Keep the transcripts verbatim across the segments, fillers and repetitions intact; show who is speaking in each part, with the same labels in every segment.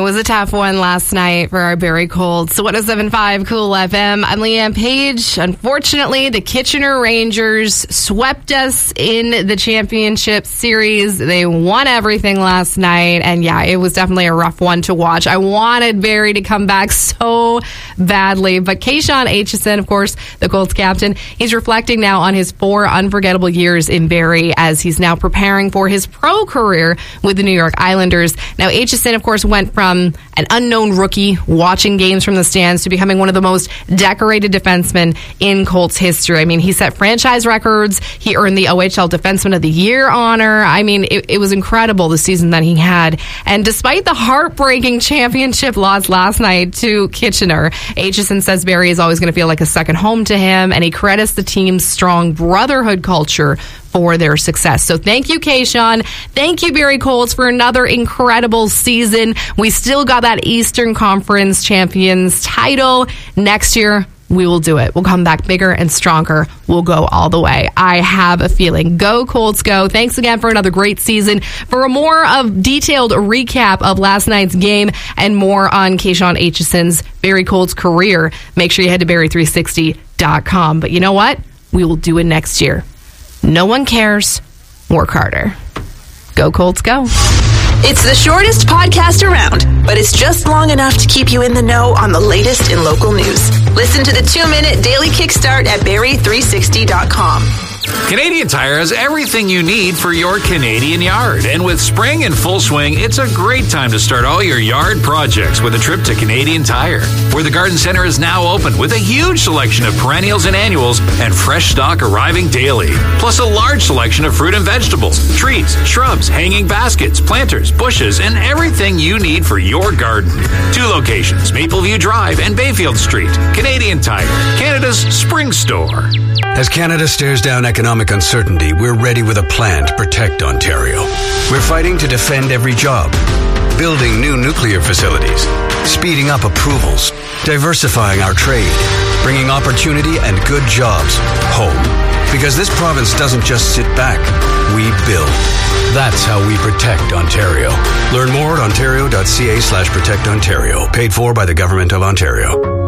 Speaker 1: was a tough one last night for our Barrie Colts. one oh seven point five Cool F M. I'm Leanne Page. Unfortunately, the Kitchener Rangers swept us in the championship series. They won everything last night, and yeah, it was definitely a rough one to watch. I wanted Barrie to come back so badly, but Kayshawn Aitchison, of course, the Colts captain, he's reflecting now on his four unforgettable years in Barrie as he's now preparing for his pro career with the New York Islanders. Now, Aitchison, of course, went from an unknown rookie watching games from the stands to becoming one of the most decorated defensemen in Colts history. I mean, he set franchise records. He earned the O H L Defenseman of the Year honor. I mean, it, it was incredible the season that he had. And despite the heartbreaking championship loss last night to Kitchener, Aitchison says Barrie is always going to feel like a second home to him, and he credits the team's strong brotherhood culture for their success. So thank you, Kayshawn. Thank you, Barrie Colts, for another incredible season. We still got that Eastern Conference Champions title. Next year, we will do it. We'll come back bigger and stronger. We'll go all the way. I have a feeling. Go, Colts, go. Thanks again for another great season. For a more of detailed recap of last night's game and more on Kayshawn Aitchison's Barrie Colts career, make sure you head to Barrie three sixty dot com. But you know what? We will do it next year. No one cares. Work harder. Go, Colts, go.
Speaker 2: It's the shortest podcast around, but it's just long enough to keep you in the know on the latest in local news. Listen to the two-minute daily kickstart at Barrie three sixty dot com.
Speaker 3: Canadian Tire has everything you need for your Canadian yard. And with spring in full swing, it's a great time to start all your yard projects with a trip to Canadian Tire, where the garden center is now open with a huge selection of perennials and annuals and fresh stock arriving daily. Plus a large selection of fruit and vegetables, trees, shrubs, hanging baskets, planters, bushes, and everything you need for your garden. Two locations, Mapleview Drive and Bayfield Street. Canadian Tire, Canada's spring store.
Speaker 4: As Canada stares down economic uncertainty, we're ready with a plan to protect Ontario. We're fighting to defend every job, building new nuclear facilities, speeding up approvals, diversifying our trade, bringing opportunity and good jobs home. Because this province doesn't just sit back, we build. That's how we protect Ontario. Learn more at ontario.ca slash protect Ontario. Paid for by the Government of Ontario.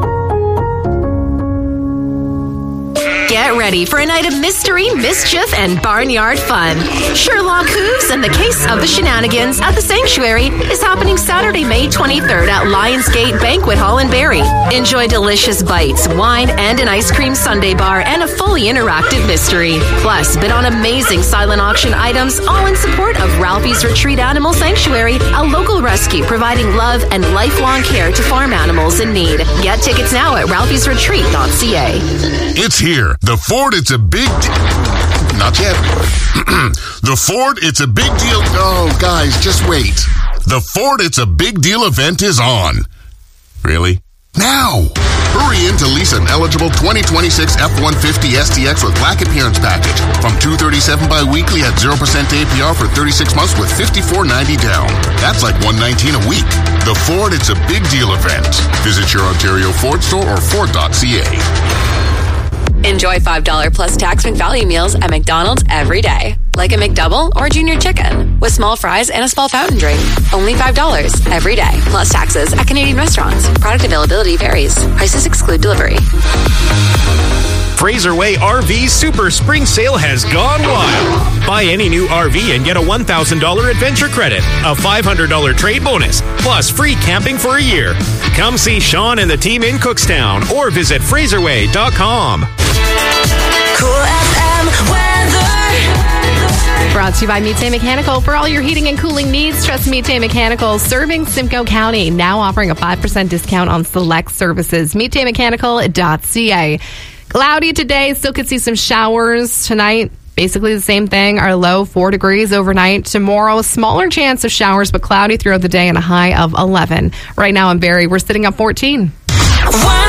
Speaker 5: Get ready for a night of mystery, mischief, and barnyard fun. Sherlock Hooves and the Case of the Shenanigans at the Sanctuary is happening Saturday, May twenty-third at Lionsgate Banquet Hall in Barrie. Enjoy delicious bites, wine, and an ice cream sundae bar, and a fully interactive mystery. Plus, bid on amazing silent auction items, all in support of Ralphie's Retreat Animal Sanctuary, a local rescue providing love and lifelong care to farm animals in need. Get tickets now at ralphies retreat dot c a.
Speaker 6: It's here. The Ford, it's a big... De- Not yet. The Ford, it's a big deal... Oh, guys, just wait. The Ford, it's a big deal event is on. Really? Now! Hurry in to lease an eligible twenty twenty-six F one fifty S T X with Black Appearance Package from two hundred thirty-seven dollars bi-weekly at zero percent A P R for thirty-six months with fifty-four ninety down. That's like one hundred nineteen dollars a week. The Ford, it's a big deal event. Visit your Ontario Ford store or ford dot c a.
Speaker 7: Enjoy five dollars plus tax McValue meals at McDonald's every day. Like a McDouble or Junior Chicken with small fries and a small fountain drink. Only five dollars every day, plus taxes at Canadian restaurants. Product availability varies. Prices exclude delivery.
Speaker 8: Fraser Way R V Super Spring Sale has gone wild. Buy any new R V and get a one thousand dollars adventure credit, a five hundred dollars trade bonus, plus free camping for a year. Come see Sean and the team in Cookstown or visit fraser way dot com.
Speaker 2: Cool F M weather.
Speaker 1: Brought to you by Mite Mechanical. For all your heating and cooling needs, trust Mite Mechanical, serving Simcoe County. Now offering a five percent discount on select services. mite mechanical dot c a. Cloudy today. Still could see some showers tonight. Basically the same thing. Our low four degrees overnight. Tomorrow, a smaller chance of showers, but cloudy throughout the day and a high of eleven. Right now in Barrie, we're sitting at fourteen.
Speaker 2: One